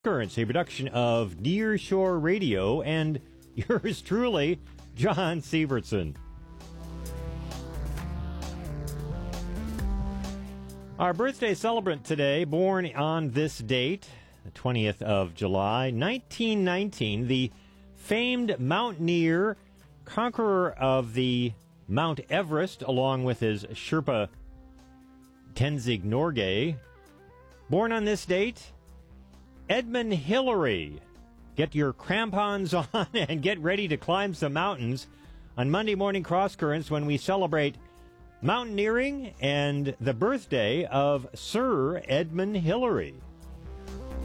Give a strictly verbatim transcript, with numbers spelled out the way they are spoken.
Currents, a production of Nearshore Radio, and yours truly, John Sievertson. Our birthday celebrant today, born on this date, the twentieth of July, nineteen nineteen, the famed mountaineer, conqueror of the Mount Everest, along with his Sherpa Tenzing Norgay. Born on this date, Edmund Hillary. Get your crampons on and get ready to climb some mountains on Monday Morning Cross Currents when we celebrate mountaineering and the birthday of Sir Edmund Hillary.